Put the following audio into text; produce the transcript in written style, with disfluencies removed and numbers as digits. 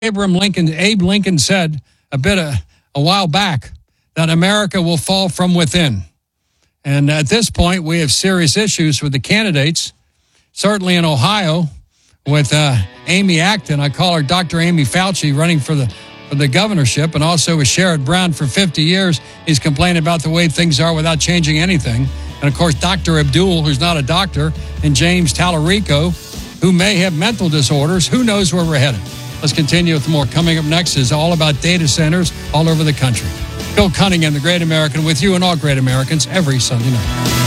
Abe Lincoln said a while back that America will fall from within. And at this point, we have serious issues with the candidates, certainly in Ohio with Amy Acton. I call her Dr. Amy Fauci, running for the governorship, and also with Sherrod Brown for 50 years. He's complaining about the way things are without changing anything. And, of course, Dr. Abdul, who's not a doctor, and James Tallarico, who may have mental disorders. Who knows where we're headed? Let's continue with more. Coming up next is all about data centers all over the country. Bill Cunningham, the Great American, with you and all great Americans every Sunday night.